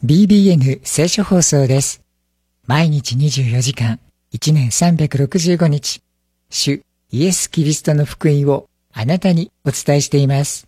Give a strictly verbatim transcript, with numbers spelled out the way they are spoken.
ビービーエヌ 聖書放送です。毎日にじゅうよじかん、いちねんさんびゃくろくじゅうごにち、主イエス・キリストの福音をあなたにお伝えしています。